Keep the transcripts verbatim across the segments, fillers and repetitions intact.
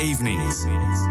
Evenings.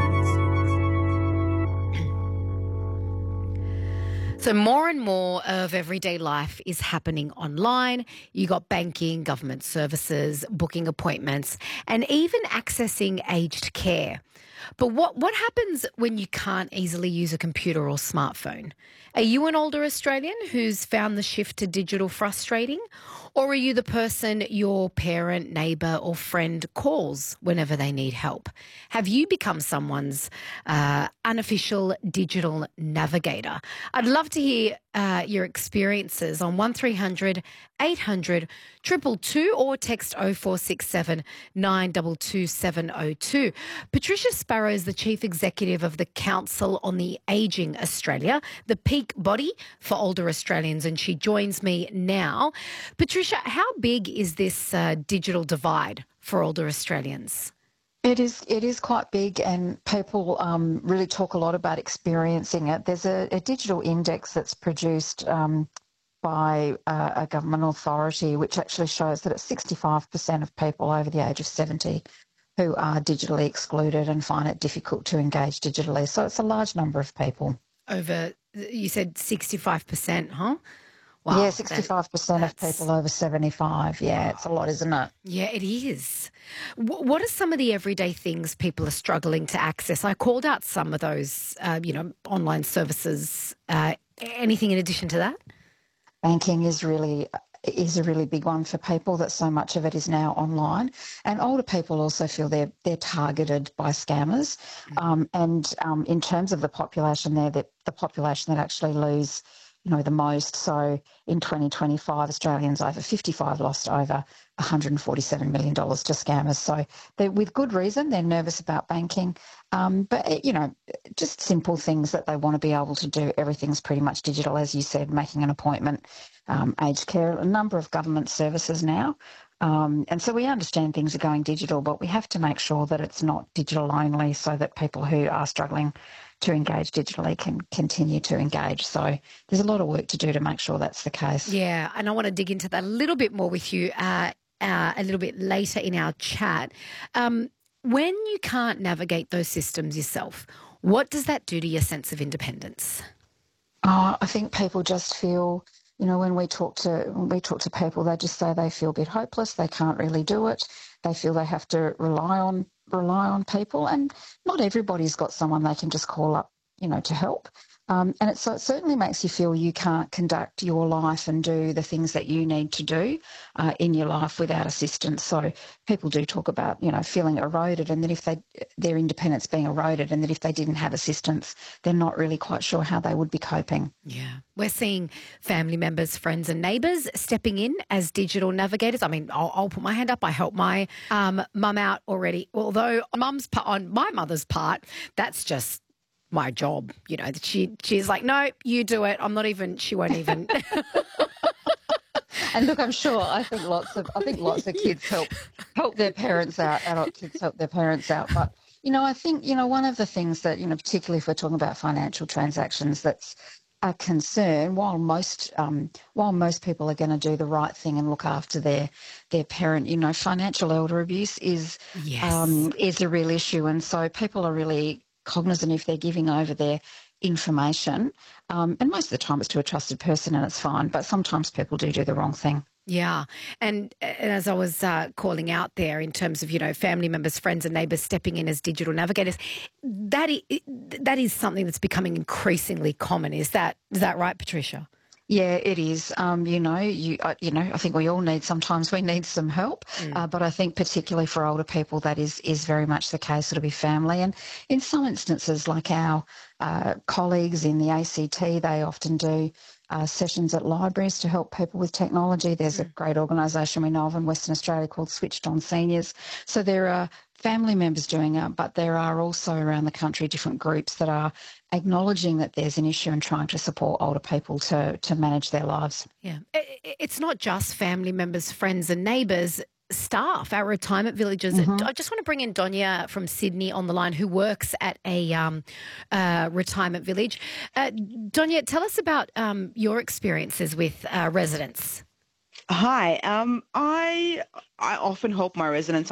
So more and more of everyday life is happening online. You got banking, government services, booking appointments, and even accessing aged care. But what, what happens when you can't easily use a computer or smartphone? Are you an older Australian who's found the shift to digital frustrating? Or are you the person your parent, neighbour or friend calls whenever they need help? Have you become someone's uh, unofficial digital navigator? I'd love to hear uh, your experiences on one three hundred eight hundred two two two or text oh four six seven nine two two seven oh two. Patricia Sparrow is the Chief Executive of the Council on the Ageing Australia, the peak body for older Australians, and she joins me now. Patricia, how big is this uh, digital divide for older Australians? It is it is quite big, and people um, really talk a lot about experiencing it. There's a, a digital index that's produced um, by a, a government authority, which actually shows that it's sixty-five percent of people over the age of seventy who are digitally excluded and find it difficult to engage digitally. So it's a large number of people. Over, you said sixty-five percent, huh? Wow, yeah, sixty-five percent that, of people over seventy-five. Yeah, it's a lot, isn't it? Yeah, it is. W- what are some of the everyday things people are struggling to access? I called out some of those, uh, you know, online services. Uh, anything in addition to that? Banking is really is a really big one for people, that so much of it is now online. And older people also feel they're they're targeted by scammers. Mm-hmm. Um, and um, in terms of the population there, the, the population that actually lose you know, the most. So in twenty twenty-five, Australians over fifty-five lost over one hundred forty-seven million dollars to scammers. So they're, with good reason, they're nervous about banking. Um, but, you know, just simple things that they want to be able to do. Everything's pretty much digital, as you said, making an appointment, um, aged care, a number of government services now. Um, and so we understand things are going digital, but we have to make sure that it's not digital only, so that people who are struggling to engage digitally can continue to engage. So there's a lot of work to do to make sure that's the case. Yeah, and I want to dig into that a little bit more with you uh, uh, a little bit later in our chat. Um, when you can't navigate those systems yourself, what does that do to your sense of independence? Oh, I think people just feel, you know, when we talk to when we talk to people, they just say they feel a bit hopeless. They can't really do it. They feel they have to rely on rely on people, and not everybody's got someone they can just call up, you know, to help. Um, and it, so it certainly makes you feel you can't conduct your life and do the things that you need to do uh, in your life without assistance. So people do talk about, you know, feeling eroded, and that if they their independence being eroded, and that if they didn't have assistance, they're not really quite sure how they would be coping. Yeah. We're seeing family members, friends and neighbours stepping in as digital navigators. I mean, I'll, I'll put my hand up. I helped my um, mum out already. Although mum's part, on my mother's part, that's just my job. You know, she she's like, no, you do it. I'm not even, she won't even. And look, I'm sure, I think lots of, I think lots of kids help, help their parents out, adult kids help their parents out. But, you know, I think, you know, one of the things that, you know, particularly if we're talking about financial transactions, that's a concern, while most um, while most people are going to do the right thing and look after their their parent, you know, financial elder abuse is yes. um, is a real issue. And so people are really cognizant if they're giving over their information. Um, and most of the time it's to a trusted person and it's fine, but sometimes people do do the wrong thing. Yeah. And, and as I was uh, calling out there in terms of, you know, family members, friends and neighbours stepping in as digital navigators, that is, that is something that's becoming increasingly common. Is that is that right, Patricia? Yeah, it is. Um, you know, you uh, you know, I think we all need, sometimes we need some help, mm. uh, but I think particularly for older people that is is very much the case. It'll be family, and in some instances, like our uh, colleagues in the A C T, they often do uh, sessions at libraries to help people with technology. There's mm. a great organisation we know of in Western Australia called Switched On Seniors. So there are family members doing it, but there are also around the country different groups that are acknowledging that there's an issue and trying to support older people to to manage their lives. Yeah. It's not just family members, friends and neighbours, staff, our retirement villages. Mm-hmm. I just want to bring in Donya from Sydney on the line, who works at a um, uh, retirement village. Uh, Donya, tell us about um, your experiences with uh, residents. Hi. Um, I I often help my residents